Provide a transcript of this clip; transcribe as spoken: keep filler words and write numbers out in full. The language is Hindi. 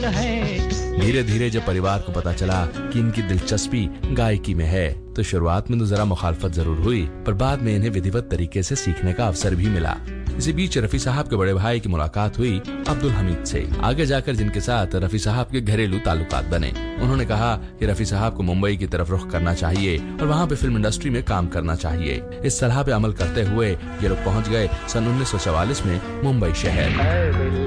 है। धीरे धीरे जब परिवार को पता चला कि इनकी दिलचस्पी गायकी में है, तो शुरुआत में तो जरा मुखालफत जरूर हुई, पर बाद में इन्हें विधिवत तरीके से सीखने का अवसर भी मिला। इसी बीच रफी साहब के बड़े भाई की मुलाकात हुई अब्दुल हमीद से, आगे जाकर जिनके साथ रफी साहब के घरेलू ताल्लुकात बने। उन्होंने कहा कि रफी साहब को मुंबई की तरफ रुख करना चाहिए और वहाँ पे फिल्म इंडस्ट्री में काम करना चाहिए। इस सलाह पे अमल करते हुए ये लोग पहुँच गए सन उन्नीस सौ चवालीस में मुंबई शहर।